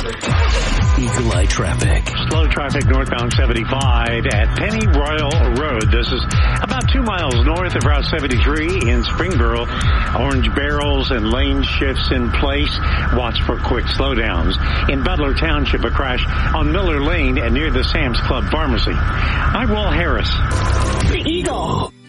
Eagle Eye traffic. Slow traffic northbound 75 at Penny Royal Road. This is about 2 miles north of Route 73 in Springboro. Orange barrels and lane shifts in place. Watch for quick slowdowns. In Butler Township, a crash on Miller Lane and near the Sam's Club Pharmacy. I'm Will Harris. The Eagle.